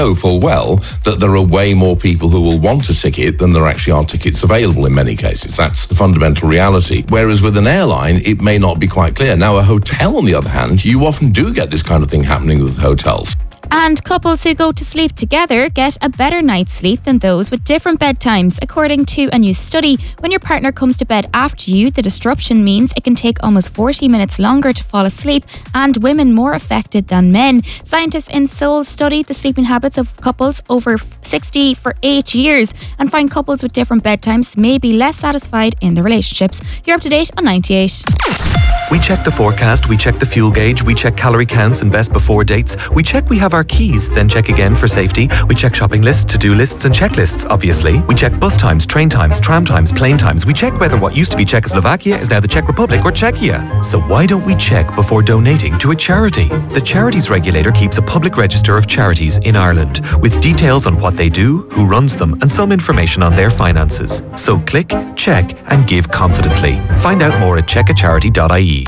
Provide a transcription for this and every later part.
know full well that there are way more people who will want a ticket than there actually are tickets available in many cases. That's the fundamental reality. Whereas with an airline, it may not be quite clear. Now, a hotel, on the other hand, you often do get this kind of thing happening with hotels. And couples who go to sleep together get a better night's sleep than those with different bedtimes. According to a new study, when your partner comes to bed after you, the disruption means it can take almost 40 minutes longer to fall asleep, and women more affected than men. Scientists in Seoul studied the sleeping habits of couples over 60 for 8 years and find couples with different bedtimes may be less satisfied in their relationships. You're up to date on 98. We check the forecast, we check the fuel gauge, we check calorie counts and best before dates. We check we have our keys, then check again for safety. We check shopping lists, to-do lists and checklists, obviously. We check bus times, train times, tram times, plane times. We check whether what used to be Czechoslovakia is now the Czech Republic or Czechia. So why don't we check before donating to a charity? The Charities Regulator keeps a public register of charities in Ireland with details on what they do, who runs them and some information on their finances. So click, check and give confidently. Find out more at checkacharity.ie.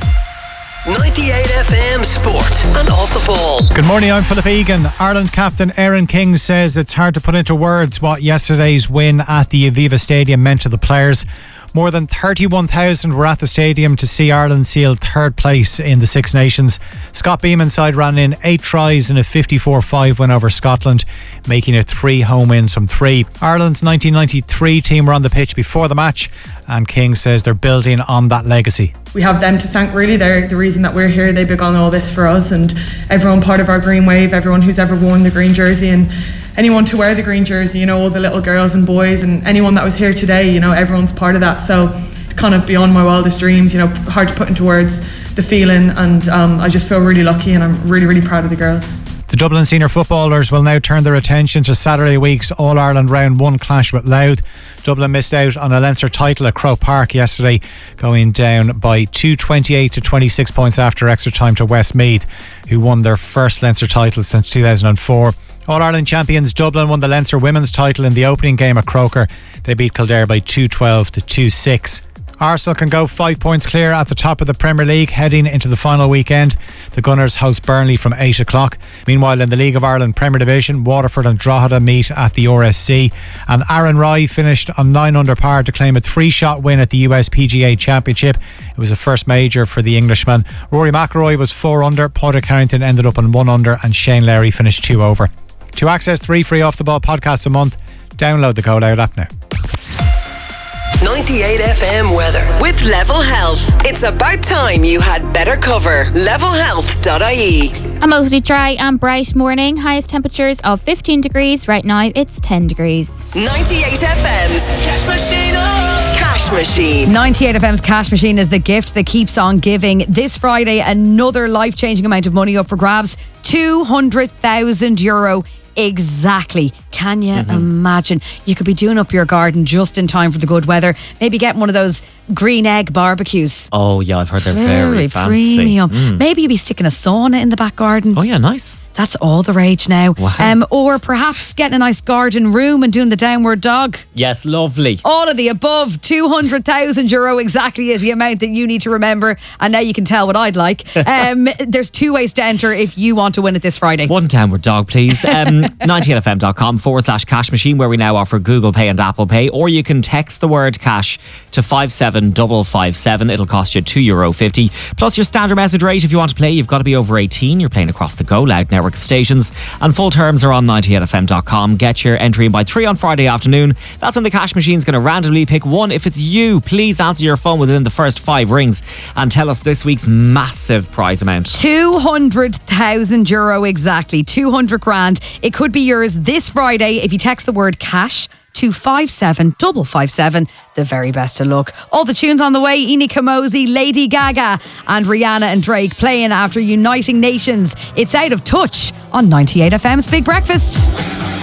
98 FM Sport and Off the Ball. Good morning, I'm Philip Egan. Ireland captain Aaron King says it's hard to put into words what yesterday's win at the Aviva Stadium meant to the players. More than 31,000 were at the stadium to see Ireland seal third place in the Six Nations. Scott Beeman's side ran in 8 tries in a 54-5 win over Scotland, making it 3 home wins from 3. Ireland's 1993 team were on the pitch before the match, and King says they're building on that legacy. We have them to thank, really. They're the reason that we're here. They began all this for us, and everyone part of our green wave, everyone who's ever worn the green jersey and anyone to wear the green jersey, you know, all the little girls and boys and anyone that was here today, you know, everyone's part of that. So it's kind of beyond my wildest dreams, you know, hard to put into words the feeling, and I just feel really lucky and I'm really, really proud of the girls. The Dublin senior footballers will now turn their attention to Saturday week's All-Ireland Round 1 clash with Louth. Dublin missed out on a Leinster title at Croke Park yesterday, going down by 228 to 26 points after extra time to Westmeath, who won their first Leinster title since 2004. All-Ireland champions Dublin won the Leinster women's title in the opening game at Croker. They beat Kildare by 212 to 2-6. Arsenal can go 5 points clear at the top of the Premier League heading into the final weekend. The Gunners host Burnley from 8 o'clock. Meanwhile, in the League of Ireland Premier Division, Waterford and Drogheda meet at the RSC. And Aaron Rai finished on 9 under par to claim a 3-shot win at the US PGA Championship. It was a first major for the Englishman. Rory McIlroy was 4 under, Padraig Harrington ended up on 1 under and Shane Lowry finished 2 over. To access 3 free Off the Ball podcasts a month, download the Go Loud app now. 98 FM weather with Level Health. It's about time you had better cover. Levelhealth.ie. A mostly dry and bright morning. Highest temperatures of 15 degrees. Right now it's 10 degrees. 98 FM's Cash Machine. Cash Machine. 98 FM's Cash Machine is the gift that keeps on giving. This Friday, another life-changing amount of money up for grabs. €200,000 exactly. Can you imagine? You could be doing up your garden just in time for the good weather. Maybe getting one of those green egg barbecues. Oh yeah, I've heard they're very fancy. Premium. Maybe you'd be sticking a sauna in the back garden. Oh yeah, nice. That's all the rage now. Wow. Or perhaps getting a nice garden room and doing the downward dog. Yes, lovely. All of the above. €200,000 exactly is the amount that you need to remember. And now you can tell what I'd like. There's 2 ways to enter if you want to win it this Friday. One downward dog, please. 98fm.com/cash machine, where we now offer Google Pay and Apple Pay. Or you can text the word cash to 57557. It'll cost you €2.50. Plus your standard message rate. If you want to play, you've got to be over 18. You're playing across the Go Loud network of stations, and full terms are on 98fm.com. Get your entry in by 3 on Friday afternoon. That's when the cash machine's going to randomly pick one. If it's you, please answer your phone within the first 5 rings and tell us this week's massive prize amount. €200,000 exactly. 200 grand. It could be yours this Friday if you text the word cash to 57557. The very best of luck. All the tunes on the way. Ina Kamosi, Lady Gaga and Rihanna and Drake playing after Uniting Nations. It's Out of Touch on 98 FM's Big Breakfast.